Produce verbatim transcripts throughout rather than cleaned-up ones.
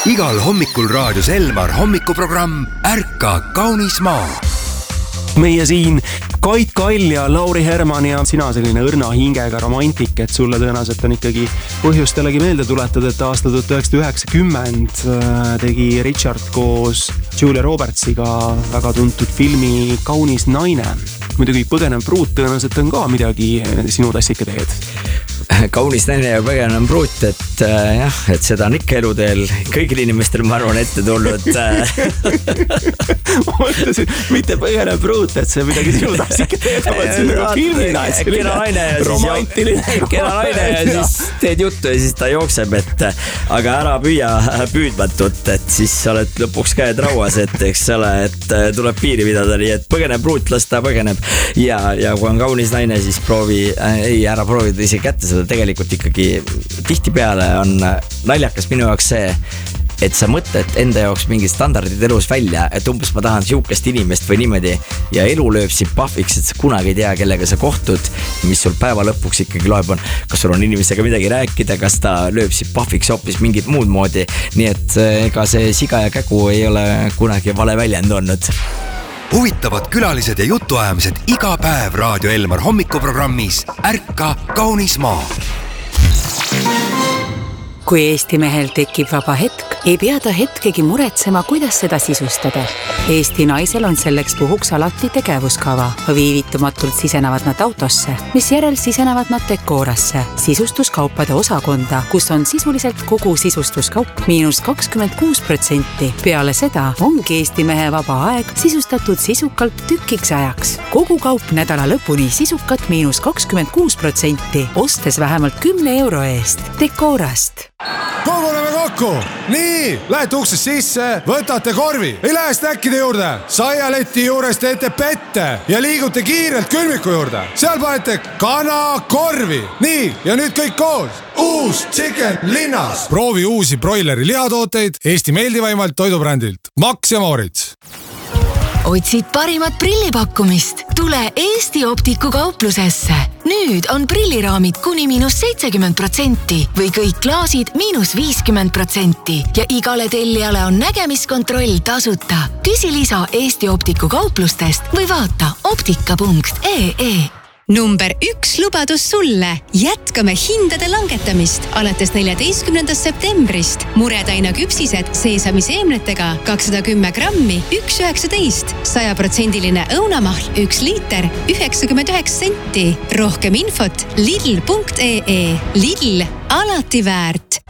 Igal hommikul raadios Elmar hommikuprogramm Ärka kaunis maa. Meie siin Kait Kall ja Lauri Herman ja sina selline õrna hingega romantik, et sulle tõenäoliselt on ikkagi põhjustelegi meelde tuletada, et aasta tuhat üheksasada üheksakümmend tegi Richard koos Julia Robertsiga väga tuntud filmi Kaunis naine. Muidugi Põgenev pruut tõenäoliselt on ka midagi sinu tassike teed. Kaunis naine ja Põgenev pruut, et äh, jah, et seda on ikka eluteel kõigil inimestel, ma arvan, ette tulnud. Ma mõtlesin, mitte Põgenev pruut, et see midagi sinu tassike teed, ma mõtlesin nagu filmina, et selline romantiline. Kena naine ja siis teed juttu ja siis ta jookseb, et aga ära püüa püüdmatut, et siis oled lõpuks käed rauas, et eks ole, et tuleb piiri pidada, nii et Põgenev pruut, las ta põgeneb. Ja, ja kui on kaunis naine, siis proovi, ei ära proovida ise kätte seda, tegelikult ikkagi tihtipeale on naljakas minu jaoks see, et sa mõtled enda jaoks mingid standardid elus välja, et umbes ma tahan siukest inimest või niimoodi ja elu lööb sind pahviks, et sa kunagi ei tea, kellega sa kohtud, mis sul päeva lõpuks ikkagi loeb on, kas sul on inimesega midagi rääkida, kas ta lööb sind pahviks hoopis mingit muud moodi, nii et ega see siga ja kägu ei ole kunagi vale väljend olnud. Huvitavad külalised ja jutuajamised iga päev Raadio Elmar hommikuprogrammis Ärka kaunis maa. Kui Eesti mehel tekib vaba hetk, ei pea ta hetkegi muretsema, kuidas seda sisustada. Eesti naisel on selleks puhuks alati tegevuskava. Viivitumatult sisenevad nad autosse, mis järel sisenevad nad dekoorasse, sisustuskaupade osakonda, kus on sisuliselt kogu sisustuskaup miinus kakskümmend kuus protsenti. Peale seda ongi Eesti mehe vaba aeg sisustatud sisukalt tükiks ajaks. Kogu kaup nädala lõpuni sisukat miinus kakskümmend kuus protsenti, ostes vähemalt kümne euro eest dekoorast. Koguneme kokku! Nii, lähete uksest sisse, võtate korvi, ei lähe snäkkide juurde, saialeti juures teete pette ja liigute kiirelt külmiku juurde. Seal panete kana korvi. Nii, ja nüüd kõik koos. Uus Chicken linnas. Proovi uusi broileri lihatooteid Eesti meeldivaimalt toidubrändilt. Max ja Moritz. Otsid parimat prillipakkumist? Tule Eesti Optiku kauplusesse. Nüüd on prilliraamid kuni miinus seitsekümmend protsenti või kõik klaasid miinus viiskümmend protsenti ja igale tellijale on nägemiskontroll tasuta. Küsi lisa Eesti Optiku kauplustest või vaata optika punkt ee. Number üks lubadus sulle. Jätkame hindade langetamist alates neljateistkümnendast septembrist. Muretaina küpsised seesamiseemnetega kakssada kümme grammi, üks üheksateist. saja protsendiline õunamahl, üks liiter, üheksakümmend üheksa senti. Rohkem infot lidl punkt ee. Lidl, alati väärt.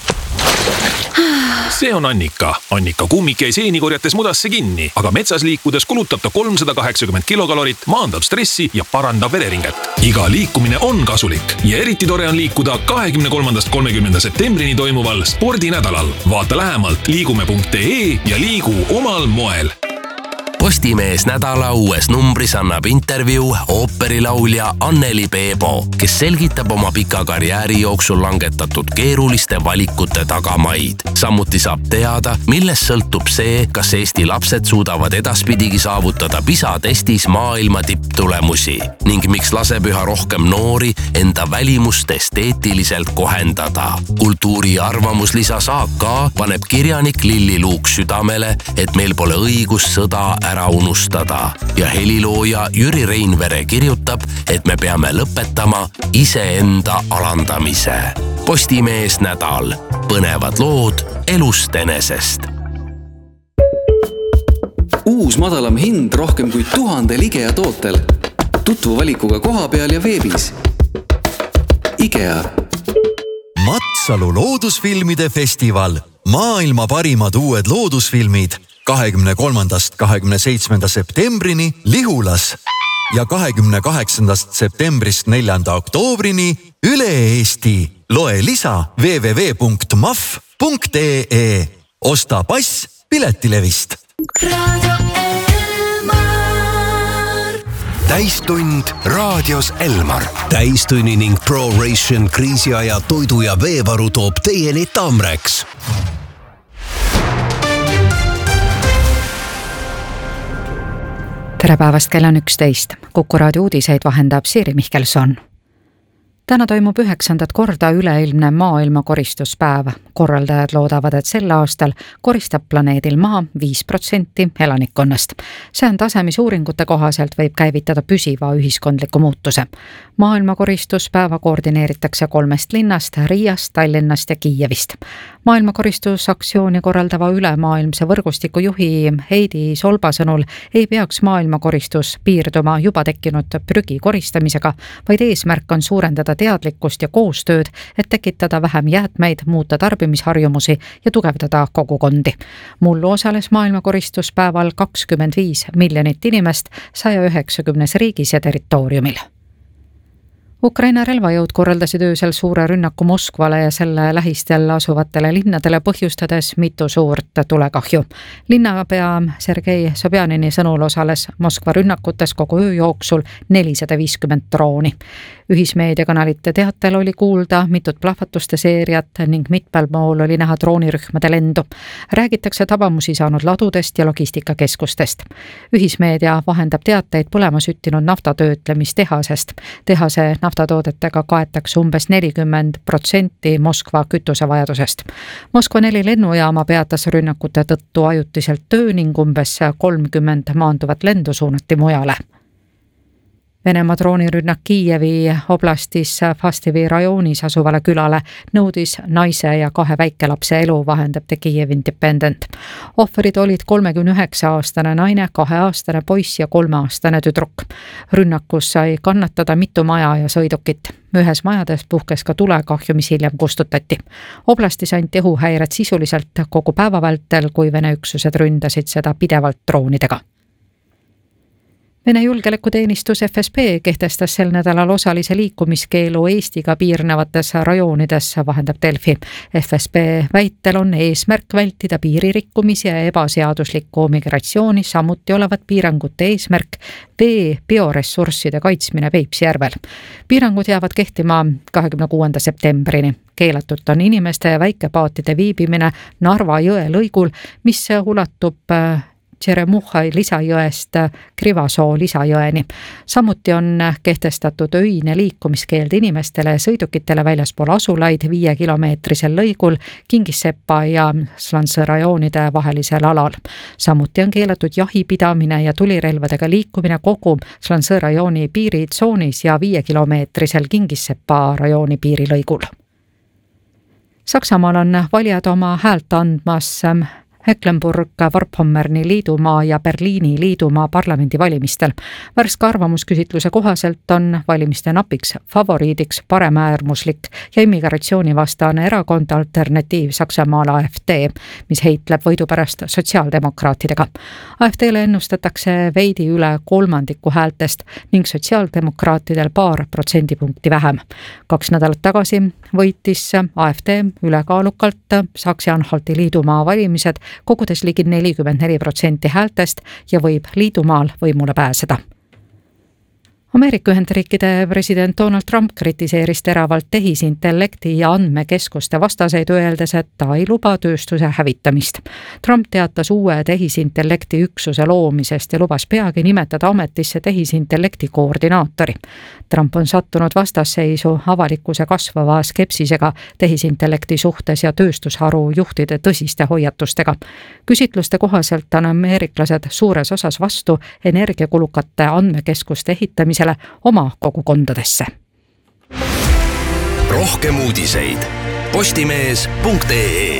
See on Annika. Annika kummik jäi seeni korjates mudasse kinni, aga metsas liikudes kulutab ta kolmsada kaheksakümmend kilokalorit, maandab stressi ja parandab vereringet. Iga liikumine on kasulik ja eriti tore on liikuda kahekümne kolmandast kolmekümnenda septembrini toimuval spordinädalal. Vaata lähemalt liigume punkt ee ja liigu omal moel. Postimees nädala uues numbris annab intervjuu ooperilaulja Anneli Peebo, kes selgitab oma pika karjääri jooksul langetatud keeruliste valikute tagamaid. Samuti saab teada, millest sõltub see, kas Eesti lapsed suudavad edaspidigi saavutada PISA testis maailma tipptulemusi ning miks laseb üha rohkem noori enda välimust esteetiliselt kohendada. Kultuuri arvamuslisa saak ka paneb kirjanik Lilli Luuk südamele, et meil pole õigus sõda ära unustada ja helilooja Jüri Reinvere kirjutab, et me peame lõpetama iseenda alandamise. Postimees nädal. Põnevad lood elust enesest. Uus madalam hind rohkem kui tuhande IKEA tootel. Tutvu valikuga koha peal ja veebis. IKEA. Matsalu loodusfilmide festival. Maailma parimad uued loodusfilmid kahekümne kolmandast kahekümne seitsmenda septembrini Lihulas ja kahekümne kaheksandast septembrist neljanda oktoobrini üle Eesti. Loe lisa double-u double-u double-u punkt m a f punkt e e. Osta pass piletilevist. Täistund raadios Elmar. Täistunni ning ProRation kriisiaja toidu ja veevaru toob teieni Tamrex. Tere päevast, kell on üksteist. Kuku raadio uudiseid vahendab Siiri Mihkelson. Täna toimub üheksandat korda üleilmne maailma koristuspäev. Korraldajad loodavad, et sel aastal koristab planeedil maa viis protsenti elanikkonnast. See on tase, mis uuringute kohaselt võib käivitada püsiva ühiskondliku muutuse. Maailma koristuspäeva koordineeritakse kolmest linnast, Riiast, Tallinnast ja Kiievist. Maailma koristusaktsiooni korraldava ülemaailmse võrgustiku juhi Heidi Solba sõnul ei peaks maailma koristus piirduma juba tekkinud prügi koristamisega, vaid eesmärk on suurendada teadlikkust ja koostööd, et tekitada vähem jäätmeid, muuta tarbimisharjumusi ja tugevdada kogukondi. Mullu osales maailma koristuspäeval kakskümmend viis miljonit inimest saja üheksakümnes riigis ja territooriumil. Ukraina relvajõud korraldasid öösel suure rünnaku Moskvale ja selle lähistel asuvatele linnadele põhjustades mitu suurt tulekahju. Linnapea Sergei Sobjanini sõnul osales Moskva rünnakutes kogu öö jooksul nelisada viiskümmend drooni. Ühismeediakanalite teatel oli kuulda mitut plahvatuste seeriat ning mitmel pool oli näha droonirühmade lendu. Räägitakse tabamusi saanud ladudest ja logistikakeskustest. Ühismeedia vahendab teateid põlema süttinud naftatöötlemistehasest. Tehase naftatoodetega kaetakse umbes nelikümmend protsenti Moskva kütusevajadusest. Moskva neli lennujaama peatas rünnakute tõttu ajutiselt töö ning umbes kolmkümmend maanduvat lendu suunati mujale. Venemaa droonirünnak Kiievi oblastis Fastivi rajoonis asuvale külale nõudis naise ja kahe väikelapse elu, vahendab The Kiev Independent. Ohverid olid kolmekümne üheksa aastane naine, kaheaastane poiss ja kolmeaastane tüdruk. Rünnakus sai kannatada mitu maja ja sõidukit. Ühes majades puhkes ka tulekahju, mis hiljem kustutati. Oblastis anti õhuhäired sisuliselt kogu päeva vältel, kui Vene üksused ründasid seda pidevalt droonidega. Vene julgeolekuteenistus F S B kehtestas sel nädalal osalise liikumiskeelu Eestiga piirnevates rajoonides, vahendab Delfi. F S B väitel on eesmärk vältida piiririkkumisi ja ebaseaduslikku migratsiooni, samuti olevat piirangute eesmärk vee bioressursside kaitsmine Peipsjärvel. Piirangud jäävad kehtima kahekümne kuuenda septembrini. Keelatud on inimeste ja väikepaatide viibimine Narva jõe lõigul, mis ulatub Tšeremuhhai lisajõest Krivasoo lisajõeni. Samuti on kehtestatud öine liikumiskeeld inimestele ja sõidukitele väljaspool asulaid viie kilomeetrisel lõigul Kingissepa ja Slansõ rajoonide vahelisel alal. Samuti on keelatud jahipidamine ja tulirelvadega liikumine kogu Slansõ rajooni piiritsoonis ja viie kilomeetrisel Kingissepa rajooni piirilõigul. Saksamaal on valijad oma häält andmas Mecklenburg, Vorpommerni liidumaa ja Berliini liidumaa parlamendivalimistel. Värske arvamusküsitluse kohaselt on valimiste napiks favoriidiks paremäärmuslik ja immigratsioonivastane erakond Alternatiiv Saksamaal A F D, mis heitleb võidu pärast sotsiaaldemokraatidega. A F D-le ennustatakse veidi üle kolmandiku häältest ning sotsiaaldemokraatidel paar protsendipunkti vähem. Kaks nädalat tagasi võitis A F D ülekaalukalt Saksi-Anhalti liidumaa valimised, kogudes ligi nelikümmend neli protsenti häältest ja võib liidumaal võimule pääseda. Ameerika Ühendriikide president Donald Trump kritiseeris teravalt tehisintellekti ja andmekeskuste vastaseid, öeldes, et ta ei luba tööstuse hävitamist. Trump teatas uue tehisintellekti üksuse loomisest ja lubas peagi nimetada ametisse tehisintellekti koordinaatori. Trump on sattunud vastasseisu avalikkuse kasvava skepsisega tehisintellekti suhtes ja tööstusharu juhtide tõsiste hoiatustega. Küsitluste kohaselt on ameeriklased suures osas vastu energiakulukate andmekeskuste ehitamisele oma kogukondadesse. Rohkem uudiseid postimees punkt ee.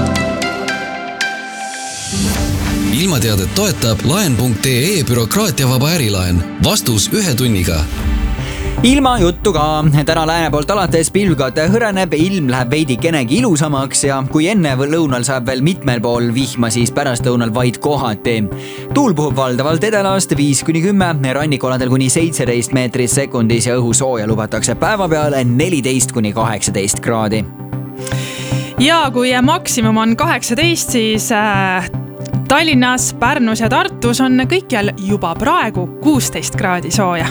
Ilmateadet toetab laen punkt ee bürokraatiavaba ärilaen. Vastus ühe tunniga. Ilma juttu ka. Täna lääne poolt alates pilvkate hõreneb, ilm läheb veidikenegi ilusamaks ja kui enne lõunal saab veel mitmel pool vihma, siis pärast lõunal vaid kohati. Tuul puhub valdavalt edelast viis kuni kümme, rannikoladel kuni seitseteist meetrit sekundis ja õhu sooja lubatakse päeva peale neliteist kuni kaheksateist kraadi. Ja kui maksimum on kaheksateist, siis äh, Tallinnas, Pärnus ja Tartus on kõikjal juba praegu kuusteist kraadi sooja.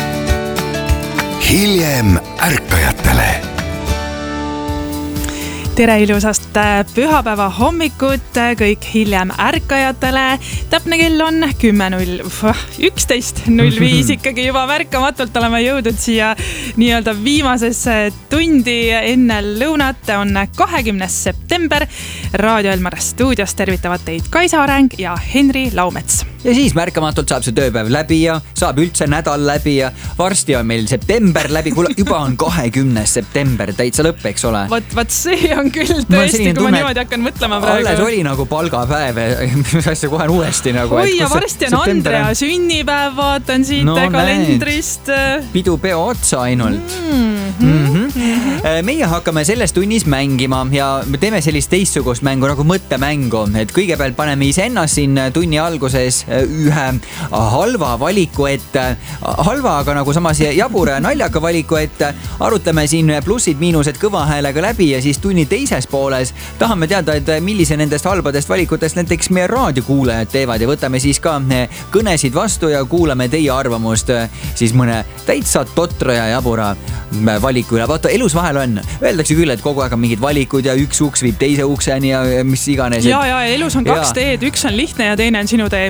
Hiljem ärkajatele. tere ilusast pühapäeva hommikut kõik hiljem ärkajatele. Täpne kell on kümme null üksteist null viis ikkagi juba märkamatult oleme jõudnud siia nii-öelda viimasesse tundi enne lõunat. On kahekümnes september. Raadio Elmar stuudios tervitavad teid Kaisa Areng ja Henri Laumets. Ja siis märkamatult saab see tööpäev läbi ja saab üldse nädal läbi ja varsti on meil september läbi. Kuule, juba on kahekümnes september, täitsa lõpp, eks ole. Vot, vot see on küll tõesti, kui ma niimoodi hakkan mõtlema praegu. Alles oli nagu palgapäev, mis asja kohe on uuesti nagu. Oi, ja varsti on Andrea sünnipäev, vaatan siit no, kalendrist. Pidu peo otsa ainult. Mm-hmm. Mm-hmm. Meie hakkame selles tunnis mängima ja me teeme sellist teistsugust mängu nagu mõttemängu. Et kõigepealt paneme ise ennast siin tunni alguses ühe halva valiku ette. Halva, aga nagu samas jabura ja naljaka valiku ette. Arutame siin plussid, miinused kõva häälega läbi ja siis tunni teises pooles tahame teada, et millise nendest halbadest valikutest näiteks meie raadiokuulajad teevad ja võtame siis ka kõnesid vastu ja kuulame teie arvamust siis mõne täitsa totra ja jabura valiku üle. Vaata, elus vahel on. Öeldakse küll, et kogu aeg on mingid valikud ja üks uks viib teise ukseni ja mis iganes. Ja, ja, elus on kaks ja. teed. Üks on lihtne ja teine on sinu tee.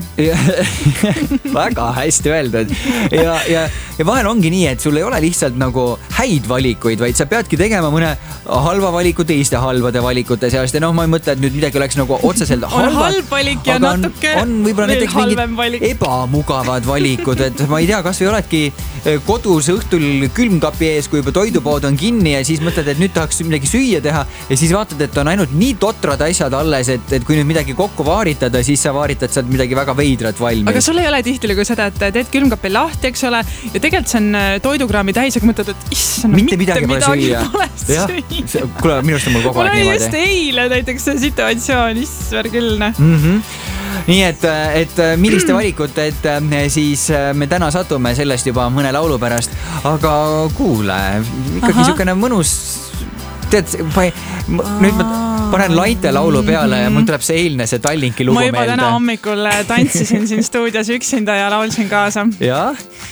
Väga hästi öeldud. Ja, ja, ja vahel ongi nii, et sul ei ole lihtsalt nagu häid valikuid, vaid sa peadki tegema mõne halva valiku teiste halvade valikute seast. Ja noh, ma ei mõtle, et nüüd midagi oleks nagu otseselt halvad. On halb valik ja natuke on, on võib-olla näiteks mingid ebamugavad valikud, et ma ei tea, kas või oledki kodus õhtul külmkapi ees, kui juba toidupood on kinni ja siis mõtled, et nüüd tahaks midagi süüa teha ja siis vaatad, et on ainult nii totrad asjad alles, et, et kui nüüd midagi kokku vaaritada, siis sa vaaritad sealt midagi väga veidrat valmis. Aga sul ei ole tihtilugu seda, et teed külmkapi lahti, eks ole, ja tegelikult see on toidukraami täis, aga mõtled, et issand, no, mitte, mitte midagi pole süüa. süüa. Kuule, minust on mul kogu aeg niimoodi. Mul oli just eile näiteks see situatsioon, issver küll. Mm-hmm. Nii et, et milliste valikut, et siis me täna satume sellest juba mõne laulu pärast, aga kuule, ikkagi sükene mõnus, tead, ma ei, nüüd ma panen Laite laulu peale ja mul tuleb see eilne, see Tallinki lugu meelde. Ma juba meelde. Täna hommikul tantsisin siin stuudios üksinda ja laulsin kaasa. Ja?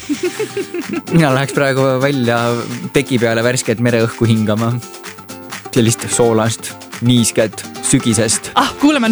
Mina läheks praegu välja teki peale värsket mereõhku hingama. Sellist soolast, niisket, sügisest. Ah, kuuleme